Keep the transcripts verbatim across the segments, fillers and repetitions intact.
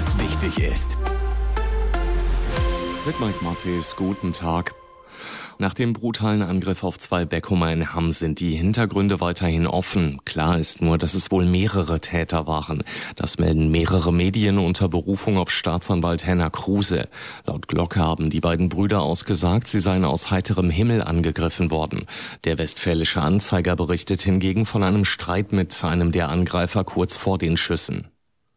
was wichtig ist. Mit Mike Mattis, guten Tag. Nach dem brutalen Angriff auf zwei Beckumer in Hamm sind die Hintergründe weiterhin offen. Klar ist nur, dass es wohl mehrere Täter waren. Das melden mehrere Medien unter Berufung auf Staatsanwalt Henner Kruse. Laut Glocke haben die beiden Brüder ausgesagt, sie seien aus heiterem Himmel angegriffen worden. Der Westfälische Anzeiger berichtet hingegen von einem Streit mit einem der Angreifer kurz vor den Schüssen.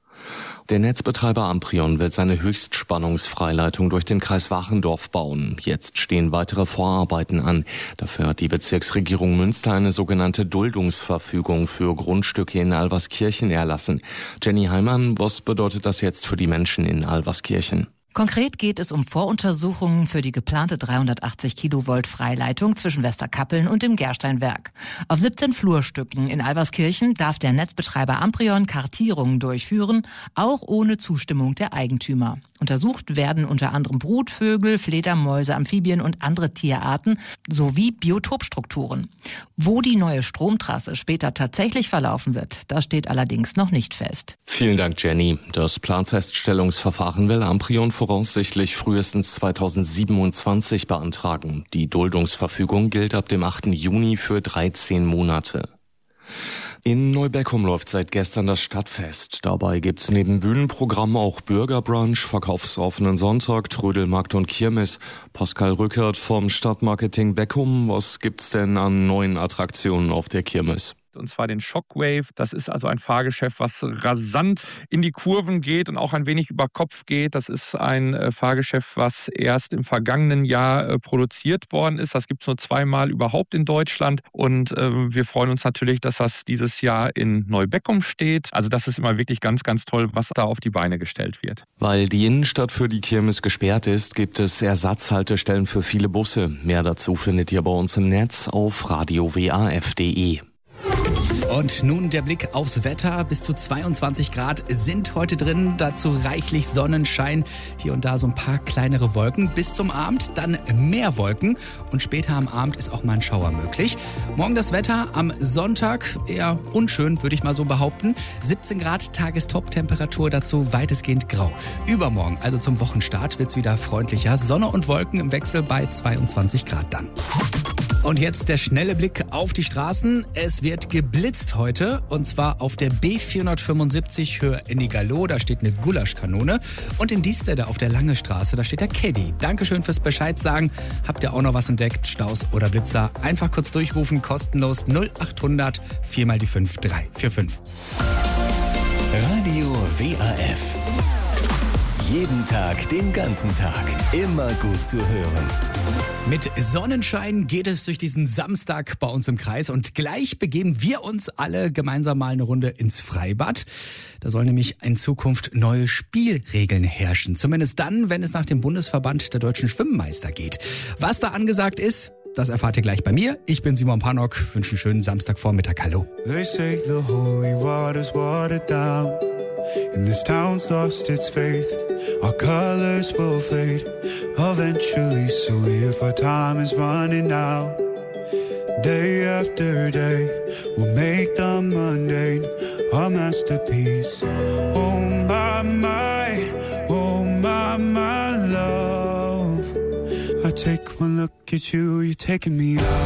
Der Netzbetreiber Amprion will seine Höchstspannungsfreileitung durch den Kreis Wachendorf bauen. Jetzt stehen weitere Vorarbeiten an. Dafür hat die Bezirksregierung Münster eine sogenannte Duldungsverfügung für Grundstücke in Alverskirchen erlassen. Jenny Heimann, was bedeutet das jetzt für die Menschen in Alverskirchen? Konkret geht es um Voruntersuchungen für die geplante dreihundertachtzig Kilovolt Freileitung zwischen Westerkappeln und dem Gersteinwerk. Auf siebzehn Flurstücken in Alverskirchen darf der Netzbetreiber Amprion Kartierungen durchführen, auch ohne Zustimmung der Eigentümer. Untersucht werden unter anderem Brutvögel, Fledermäuse, Amphibien und andere Tierarten sowie Biotopstrukturen. Wo die neue Stromtrasse später tatsächlich verlaufen wird, das steht allerdings noch nicht fest. Vielen Dank, Jenny. Das Planfeststellungsverfahren will Amprion voraussichtlich frühestens zweitausendsiebenundzwanzig beantragen. Die Duldungsverfügung gilt ab dem achten Juni für dreizehn Monate. In Neubeckum läuft seit gestern das Stadtfest. Dabei gibt's neben Bühnenprogramm auch Bürgerbrunch, verkaufsoffenen Sonntag, Trödelmarkt und Kirmes. Pascal Rückert vom Stadtmarketing Beckum. Was gibt's denn an neuen Attraktionen auf der Kirmes? Und zwar den Shockwave. Das ist also ein Fahrgeschäft, was rasant in die Kurven geht und auch ein wenig über Kopf geht. Das ist ein äh, Fahrgeschäft, was erst im vergangenen Jahr äh, produziert worden ist. Das gibt es nur zweimal überhaupt in Deutschland. Und äh, wir freuen uns natürlich, dass das dieses Jahr in Neubeckum steht. Also das ist immer wirklich ganz, ganz toll, was da auf die Beine gestellt wird. Weil die Innenstadt für die Kirmes gesperrt ist, gibt es Ersatzhaltestellen für viele Busse. Mehr dazu findet ihr bei uns im Netz auf radio w a f punkt d e. Und nun der Blick aufs Wetter. Bis zu zweiundzwanzig Grad sind heute drin, dazu reichlich Sonnenschein. Hier und da so ein paar kleinere Wolken. Bis zum Abend dann mehr Wolken und später am Abend ist auch mal ein Schauer möglich. Morgen das Wetter, am Sonntag eher unschön, würde ich mal so behaupten. siebzehn Grad Tagestop-Temperatur, dazu weitestgehend grau. Übermorgen, also zum Wochenstart, wird's wieder freundlicher. Sonne und Wolken im Wechsel bei zweiundzwanzig Grad dann. Und jetzt der schnelle Blick auf die Straßen. Es wird geblitzt heute und zwar auf der B vierhundertfünfundsiebzig Höhe Ennigerloh. Da steht eine Gulaschkanone. Und in Diestede auf der Lange Straße, da steht der Caddy. Dankeschön fürs Bescheid sagen. Habt ihr auch noch was entdeckt? Staus oder Blitzer? Einfach kurz durchrufen, kostenlos null acht hundert vier mal die fünf drei vier fünf. Radio W A F. Jeden Tag, den ganzen Tag. Immer gut zu hören. Mit Sonnenschein geht es durch diesen Samstag bei uns im Kreis und gleich begeben wir uns alle gemeinsam mal eine Runde ins Freibad. Da sollen nämlich in Zukunft neue Spielregeln herrschen. Zumindest dann, wenn es nach dem Bundesverband der deutschen Schwimmmeister geht. Was da angesagt ist, das erfahrt ihr gleich bei mir. Ich bin Simon Pannock, wünsche einen schönen Samstagvormittag. Hallo. They say the holy water's watered down, and this town's lost its faith. Our colors will fade eventually, so if our time is running out, day after day, we'll make the mundane our masterpiece. Oh my, my, oh my, my love, I take one look at you, you're taking me out.